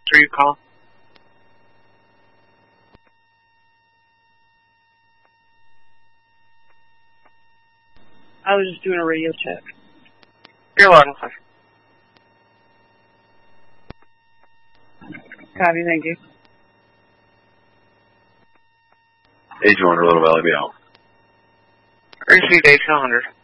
3 call. I was just doing a radio check. You're loud and clear. Copy, thank you. Age 1 Little Valley, be out. Receive 1800.